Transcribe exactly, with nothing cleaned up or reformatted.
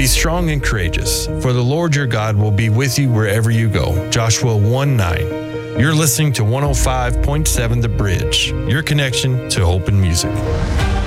Be strong and courageous, for the Lord your God will be with you wherever you go. Joshua one nine. You're listening to one oh five point seven The Bridge, your connection to hope and music.